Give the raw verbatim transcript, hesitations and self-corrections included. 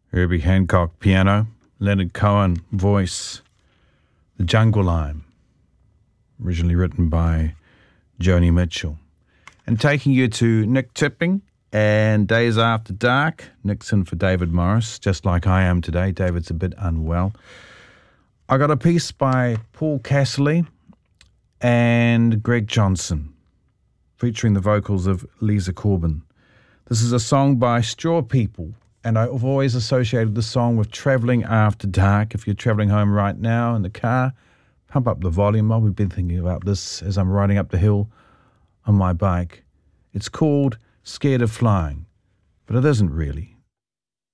Herbie Hancock piano, Leonard Cohen voice, The Jungle Line, originally written by Joni Mitchell. And taking you to Nick Tipping and Days After Dark. Nick's in for David Morris, just like I am today. David's a bit unwell. I got a piece by Paul Casserly and Greg Johnson, featuring the vocals of Lisa Corbin. This is a song by Straw People, and I've always associated the song with travelling after dark. If you're travelling home right now in the car, pump up the volume. I've been thinking about this as I'm riding up the hill on my bike. It's called Scared of Flying, but it isn't really.